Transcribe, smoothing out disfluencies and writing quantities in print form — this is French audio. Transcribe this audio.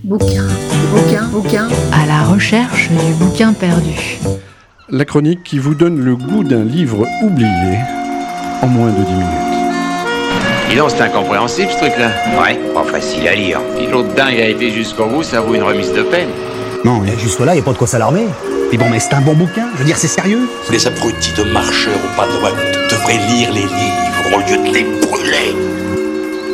Bouquin. À la recherche du bouquin perdu. La chronique qui vous donne le goût d'un livre oublié en moins de 10 minutes. Dis donc, c'est incompréhensible ce truc-là. Ouais, pas facile à lire. Si l'autre dingue a été jusqu'au bout, ça vaut une remise de peine. Non, mais jusque-là, y a pas de quoi s'alarmer. Mais bon, mais c'est un bon bouquin, je veux dire, c'est sérieux. Les abrutis de marcheurs aux pas droits devraient lire les livres au lieu de les brûler.